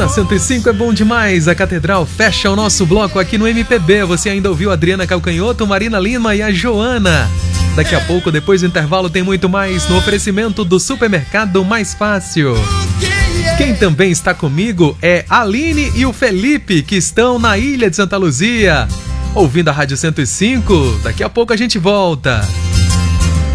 Na 105 é bom demais, a Catedral fecha o nosso bloco aqui no MPB. Você ainda ouviu a Adriana Calcanhoto, Marina Lima e a Joana. Daqui a pouco, depois do intervalo, tem muito mais no oferecimento do Supermercado Mais Fácil. Quem também está comigo é a Aline e o Felipe, que estão na Ilha de Santa Luzia, ouvindo a Rádio 105. Daqui a pouco a gente volta.